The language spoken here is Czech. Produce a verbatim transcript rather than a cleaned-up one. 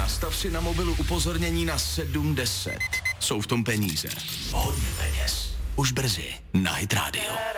Nastav si na mobilu upozornění na sedm deset. Jsou v tom peníze. Hodně peněz. Už brzy na Hit Radio.